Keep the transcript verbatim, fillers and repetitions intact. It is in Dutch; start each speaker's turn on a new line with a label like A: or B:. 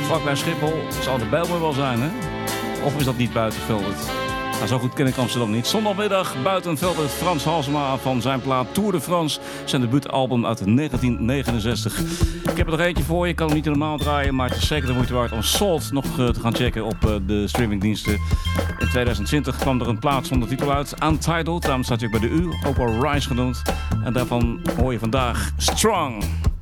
A: vlakbij Schiphol. Zou de Bijlmer wel zijn, hè? Of is dat niet buiten Veldert? Nou, zo goed ken ik Amsterdam niet. Zondagmiddag buiten Veldert, Frans Halsema van zijn plaat Tour de France. Zijn debuutalbum uit negentien negenenzestig. Ik heb er nog eentje voor je. Ik kan hem niet helemaal draaien, maar het is zeker de moeite waard om Salt nog uh, te gaan checken op uh, de streamingdiensten. In tweeduizend twintig kwam er een plaat zonder titel uit, Untitled. Daarom staat hij ook bij de U, ook wel Rise genoemd. En daarvan hoor je vandaag Strong.